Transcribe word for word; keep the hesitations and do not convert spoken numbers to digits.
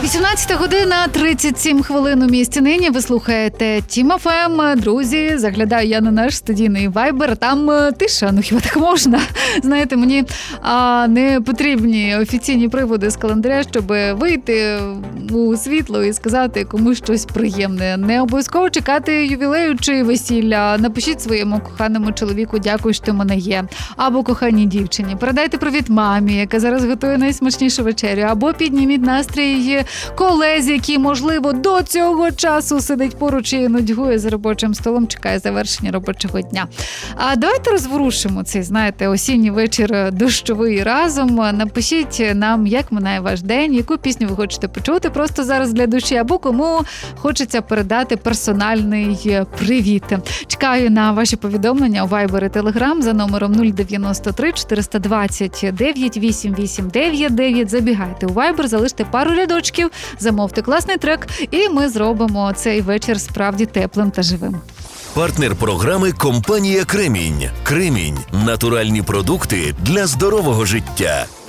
вісімнадцята година, тридцять сім хвилин у місті нині. Ви слухаєте Тім еф ем. Друзі, заглядаю я на наш студійний вайбер. Там тиша, ну хіба так можна? Знаєте, мені а, не потрібні офіційні приводи з календаря, щоб вийти у світло і сказати комусь щось приємне. Не обов'язково чекати ювілею чи весілля. Напишіть своєму коханому чоловіку «Дякую, що ти в мене є». Або коханій дівчині. Передайте привіт мамі, яка зараз готує найсмачнішу вечерю. Або підніміть настрій колезі, який, можливо, до цього часу сидить поруч і нудьгує за робочим столом, чекає завершення робочого дня. А давайте розворушимо цей, знаєте, осінній вечір дощовий разом. Напишіть нам, як минає ваш день, яку пісню ви хочете почути просто зараз для душі, або кому хочеться передати персональний привіт. Чекаю на ваші повідомлення у Viber і Telegram за номером нуль дев'яносто три чотириста двадцять дев'ять вісім вісім дев'ять дев'ять. Забігайте у Viber, залиште пару рядочків, замовте класний трек, і ми зробимо цей вечір справді теплим та живим. Партнер програми – компанія «Кремінь». «Кремінь» – натуральні продукти для здорового життя.